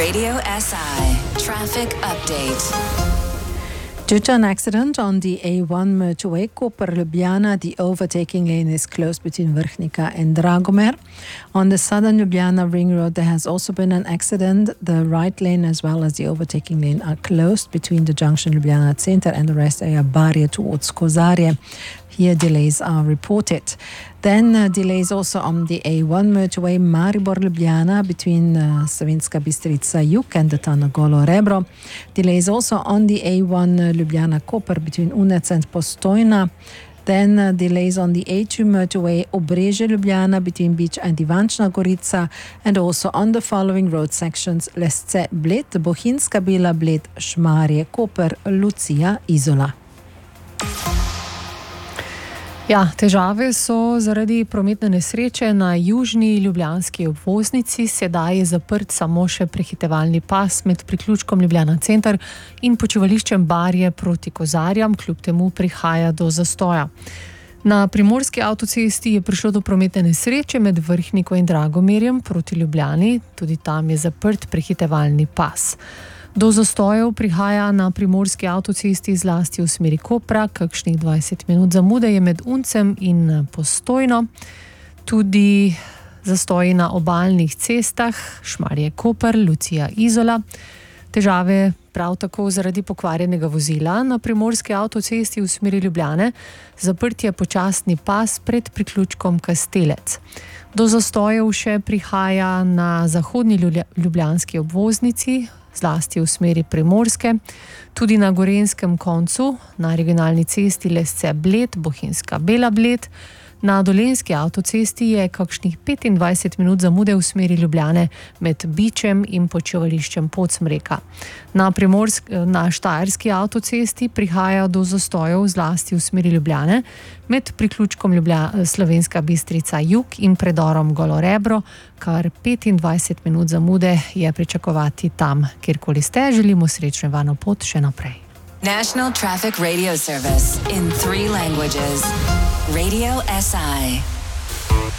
Radio SI Traffic Update. Due to an accident on the A1 motorway, Koper-Ljubljana, the overtaking lane is closed between Vrhnika and Dragomer. On the southern Ljubljana ring road, there has also been an accident. The right lane as well as the overtaking lane are closed between the junction Ljubljana Center and the rest area Barje towards Kozarje. Here delays are reported. Then delays also on the A1 motorway Maribor-Ljubljana between Savinjska Bistrica-Jug and the tunnel Golo-Rebro. Delays also on the A1 Ljubljana-Koper between Unec and Postojna. Then delays on the A2 motorway Obrežje-Ljubljana between Beach and Ivančna Gorica, and also on the following road sections Lesce-Bled, Bohinjska Bila-Bled, Šmarje-Koper, Lucija-Izola. Ja, težave so zaradi prometne nesreče na južni ljubljanski obvoznici. Sedaj je zaprt samo še prehitevalni pas med priključkom Ljubljana Center in počivališčem Barje proti Kozarjam, kljub temu prihaja do zastoja. Na primorski avtocesti je prišlo do prometne nesreče med Vrhniko in Dragomerjem proti Ljubljani. Tudi tam je zaprt prehitevalni pas. Do zastojev prihaja na primorski avtocesti zlasti v smeri Kopra, kakšnih 20 minut zamude je med Uncem in Postojno. Tudi zastoji na obalnih cestah, Šmarje-Koper, Lucija-Izola. Težave prav tako zaradi pokvarjenega vozila na primorski avtocesti v smeri Ljubljane, zaprtje počasni pas pred priključkom Kastelec. Do zastojev še prihaja na zahodni ljubljanski obvoznici, zlasti v smeri Primorske, tudi na Gorenjskem koncu, na regionalni cesti Lesce-Bled, Bohinjska Bela-Bled. Na dolenjski avtocesti je kakšnih 25 minut zamude v smeri Ljubljane med Bičem in počivališčem Podsmreka. Na štajerski avtocesti prihaja do zastojev zlasti v smeri Ljubljane med priključkom Slovenska Bistrica-Jug in predorom Golo-Rebro. Kar 25 minut zamude je pričakovati tam, kjerkoli ste. Želimo srečno in varno pot še naprej. National Traffic Radio Service in 3 languages. Radio SI.